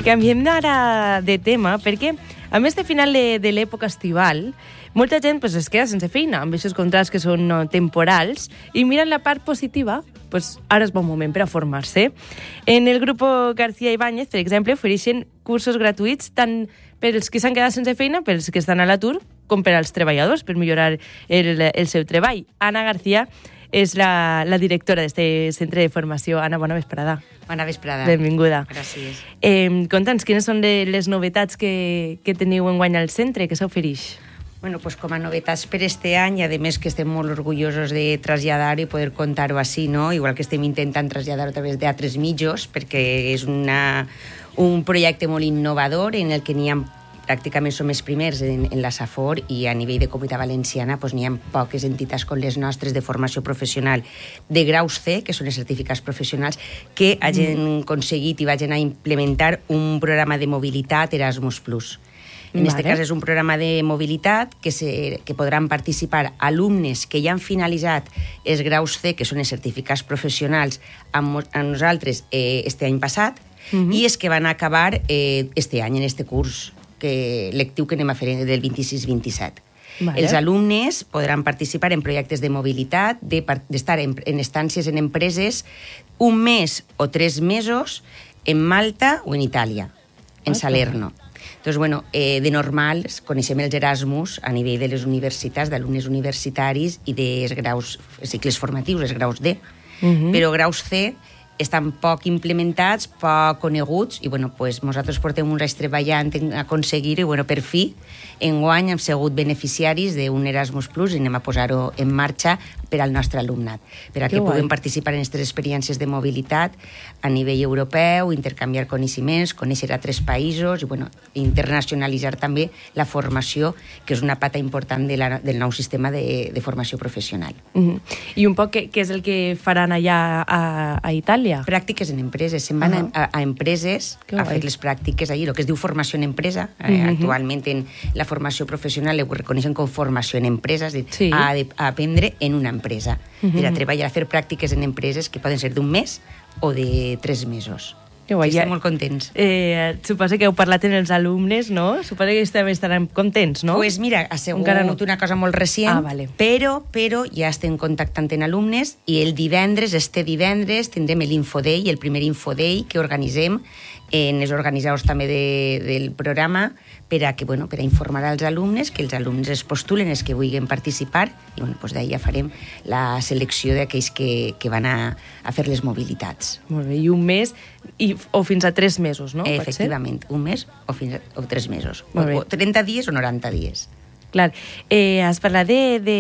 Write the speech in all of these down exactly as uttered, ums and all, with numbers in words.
canviem ara de tema, perquè a més de final de, de l'època estival, molta gent pues, es queda sense feina, amb aquests contrats que són no, temporals, i miren la part positiva, pues, ara és bon moment per a formar-se. En el grup García Ibáñez, per exemple, ofereixen cursos gratuïts tant pels que s'han quedat sense feina, pels que estan a l'atur, com per als treballadors, per millorar el, el seu treball. Ana García és la, la directora d'aquest centre de formació. Ana, bona vesprada. Bona vesprada. Benvinguda. Gràcies. Eh, Conta'ns, quines són les novetats que, que teniu enguany al centre, que s'ofereix? Bueno, pues com a novetats per este any, i a més que estem molt orgullosos de traslladar-ho i poder contar-ho així, no? Igual que estem intentant traslladar-ho a través d'altres mitjos, perquè és una, un projecte molt innovador en el que n'hi ha pràcticament som els primers en, en la Safor, i a nivell de Comunitat Valenciana pues, n'hi ha poques entitats com les nostres de formació professional de graus C, que són els certificats professionals, que hagin mm. aconseguit i vagin a implementar un programa de mobilitat Erasmus plus. En aquest vale. cas és un programa de mobilitat que, se, que podran participar alumnes que ja han finalitzat els graus C, que són els certificats professionals, amb, amb nosaltres eh, este any passat, mm-hmm. i els que van acabar eh, este any, en este curs que, lectiu que anem a fer del vint-i-sis vint-i-set. Vale. Els alumnes podran participar en projectes de mobilitat, d'estar de, en, en estàncies en empreses un mes o tres mesos en Malta o en Itàlia, en okay. Salerno. Doncs, bueno, eh, de normal coneixem els Erasmus a nivell de les universitats, d'alumnes universitaris i dels graus, cicles formatius, els graus D, uh-huh. però graus C estan poc implementats, poc coneguts, i bueno, pues, nosaltres portem uns anys treballant en aconseguir-ho, i bueno, per fi, enguany hem sigut beneficiaris d'un Erasmus Plus i anem a posar-ho en marxa per al nostre alumnat, per a que puguem participar en aquestes experiències de mobilitat a nivell europeu, intercanviar coneixements, conèixer altres països i bueno, internacionalitzar també la formació, que és una pata important de la, del nou sistema de, de formació professional. Uh-huh. I un poc què, què és el que faran allà a, a Itàlia? Pràctiques en empreses. Se'n van uh-huh. a, a empreses que a guai. fer les pràctiques allí, el que es diu formació en empresa. Uh-huh. Eh, actualment en la formació professional ho reconeixen com formació en empreses, sí. a, a aprendre en una empresa, uh-huh. per a treballar, a fer pràctiques en empreses que poden ser d'un mes o de tres mesos. Que guai, sí, estem molt contents. Eh, suposo que heu parlat amb els alumnes, no? Suposo que també estaran contents, no? Pues mira, ha sigut no. una cosa molt recient, ah, vale. però, però ja estem contactant amb alumnes, i el divendres, este divendres, tindrem l'Infoday, el primer Infoday que organitzem en els organitzadors també de, del programa, per a, que, bueno, per a informar als alumnes, que els alumnes es postulen, els que vulguin participar, i bueno, doncs d'ahir ja farem la selecció d'aquells que, que van a, a fer les mobilitats. Molt bé, i un mes, i, o fins a tres mesos, no? Eh, efectivament, un mes o fins a o tres mesos. O, o trenta dies o noranta dies. Clar, eh, has parlat de, de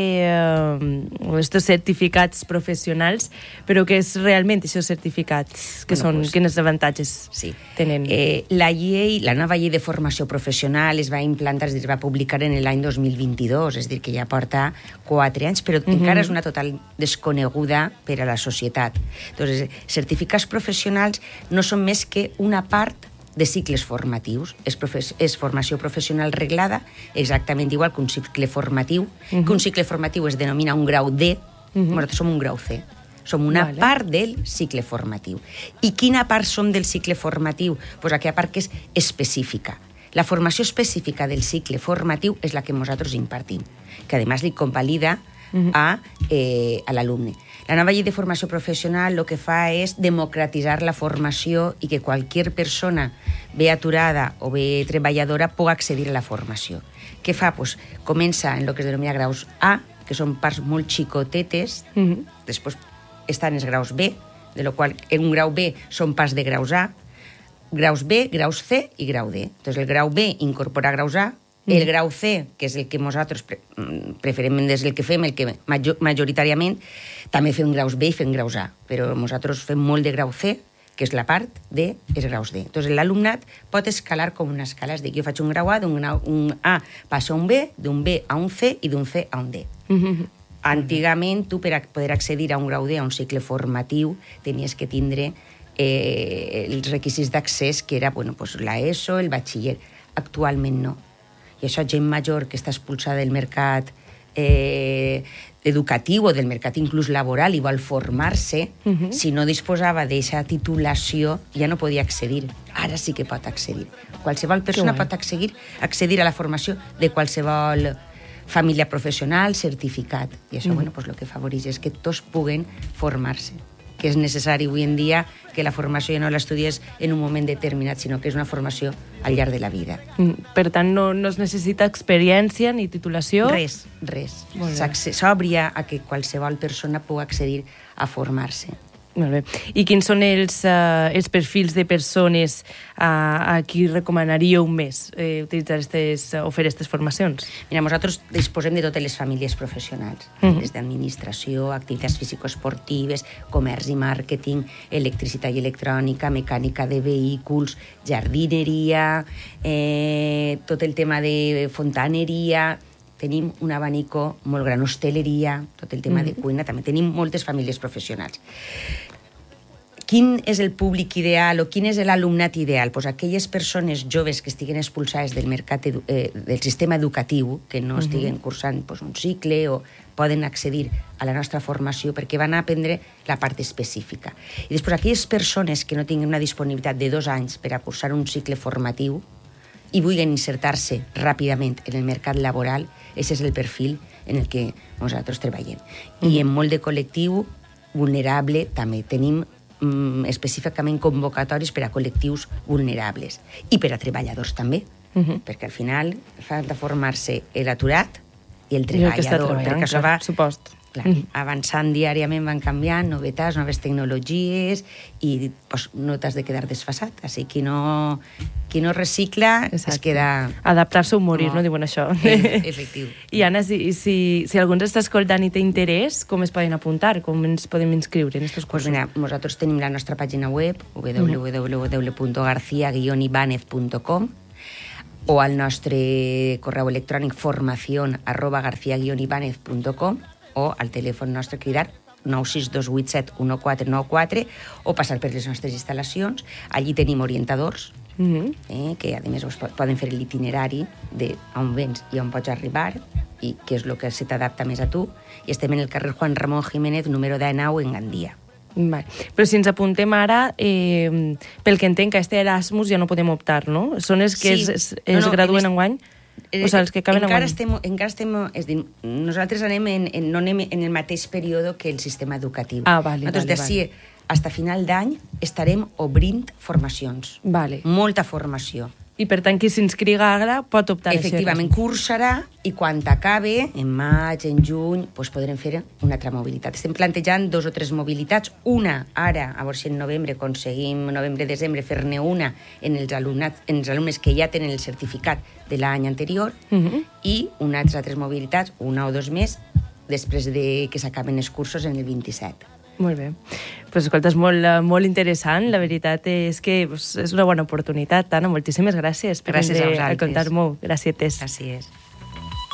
uh, estos certificats professionals, però què és realment aquests certificats? Que bueno, són, pues, quins avantatges sí. tenen? Eh, la llei, la nova llei de formació professional es va implantar, es va publicar en l'any dos mil vint-i-dos, és a dir, que ja porta quatre anys, però uh-huh. encara és una total desconeguda per a la societat. Entonces, certificats professionals no són més que una part de cicles formatius. És, profe- és formació professional reglada, exactament igual que un cicle formatiu, uh-huh. que un cicle formatiu es denomina un grau D, uh-huh. nosaltres som un grau C. Som una vale. part del cicle formatiu. I quina part som del cicle formatiu? Pues aquella part que és específica. La formació específica del cicle formatiu és la que nosaltres impartim, que a més li convalida uh-huh. a, eh, a l'alumne. La nova llei de formació professional el que fa és democratitzar la formació i que qualsevol persona, bé aturada o bé treballadora, pugui accedir a la formació. Què fa? Pues, comença en el que es denomina graus A, que són parts molt xicotetes, uh-huh. després estan els graus B, de lo qual en un grau B són parts de graus A, graus B, graus C i grau D. Entonces, el grau B incorpora graus A, el grau C, que és el que nosaltres pre- preferentment és el que fem, el que major, majoritàriament, també fem graus B i fem graus A, però nosaltres fem molt de grau C, que és la part de els graus D. Entonces, l'alumnat pot escalar com una escala, és a dir, jo faig un grau A, d'un grau, un A passa a un B, d'un B a un C i d'un C a un D. Mm-hmm. Antigament, tu per a poder accedir a un grau D, a un cicle formatiu, tenies que tindre eh, els requisits d'accés, que era bueno, pues, la ESO, el batxiller. Actualment no. I això, gent major que està expulsada del mercat eh, educatiu o del mercat inclús laboral i vol formar-se, uh-huh. si no disposava d'aquesta titulació ja no podia accedir. Ara sí que pot accedir. Qualsevol persona pot accedir, accedir a la formació de qualsevol família professional certificat. I això, uh-huh. bueno, pues, lo que afavoreix és que tots puguen formar-se, que és necessari avui en dia que la formació ja no l'estudies en un moment determinat, sinó que és una formació al llarg de la vida. Per tant, no, no es necessita experiència ni titulació? Res, res. S'obria a que qualsevol persona pugui accedir a formar-se. Molt bé. I quins són els, uh, els perfils de persones uh, a qui recomanaríeu més eh, utilitzar estes, o fer aquestes formacions? Mira, nosaltres disposem de totes les famílies professionals, uh-huh. des d'administració, activitats físico-esportives, comerç i màrqueting, electricitat i electrònica, mecànica de vehicles, jardineria, eh, tot el tema de fontaneria. Tenim un abanico molt gran, hosteleria, tot el tema mm. de cuina, també tenim moltes famílies professionals. Quin és el públic ideal o quin és l'alumnat ideal? Pues aquelles persones joves que estiguen expulsades del mercat edu eh, del sistema educatiu, que no estiguen cursant pues, un cicle o poden accedir a la nostra formació perquè van a aprendre la part específica. I després aquelles persones que no tinguin una disponibilitat de dos anys per a cursar un cicle formatiu i vulguin insertar-se ràpidament en el mercat laboral, aquest és el perfil en el que nosaltres treballem. Mm. I en molt de col·lectiu vulnerable també tenim mm, específicament convocatoris per a col·lectius vulnerables i per a treballadors també, mm-hmm. perquè al final fa de formar-se l'aturat i el treballador, I el perquè això va... Supost. Clar, mm. avançant diàriament, van canviant, novetats, noves tecnologies i pues, no t'has de quedar desfasat. Així que qui no, qui no recicla Exacte. Es queda... Adaptar-se o morir, no, no diuen això. Efectiu. I Anna, si, si, si algú ens està escoltant i té interès, com es poden apuntar? Com ens podem inscriure en aquests cursos? Pues mira, nosaltres tenim la nostra pàgina web, w w w punt garcia guion ibánez punt com, o al nostre correu electrònic formación arroba garcia guion ibánez punt com, o al telèfon nostre cridar nou sis dos vuit set un quatre nou quatre o passar per les nostres instal·lacions. Allí tenim orientadors mm-hmm. eh, que a més poden fer l'itinerari d'on vens i on pots arribar i què és el que se t'adapta més a tu. I estem en el carrer Juan Ramón Jiménez, número dinou, en Gandia. Vale. Però si ens apuntem ara, eh, pel que entenc que este Erasmus ja no podem optar, no? Són els que sí. es, es, es no, no, graduen en enguany? O sigui, els que acaben encara estem, encara estem, és dir, nosaltres anem en, en, no anem en el mateix període que el sistema educatiu. Ah, vale, nosaltres vale, d'ací vale. fins a final d'any estarem obrint formacions. Vale. Molta formació. I per tant, qui s'inscriga ara pot optar a Efectivament, cursarà i quan acabe, en maig, en juny, doncs podrem fer una altra mobilitat. Estem plantejant dos o tres mobilitats. Una, ara, a veure si en novembre aconseguim, novembre-desembre, fer-ne una en els, alumnats, en els alumnes que ja tenen el certificat de l'any anterior uh-huh. i unes altres mobilitats, una o dos més, després de que s'acaben els cursos en el vint-i-set. Molt bé. Pues, escolta, és molt, molt interessant. La veritat és que pues, és una bona oportunitat, Anna. Moltíssimes gràcies per gràcies a, a contar-m'ho. Gràcies. Gràcies.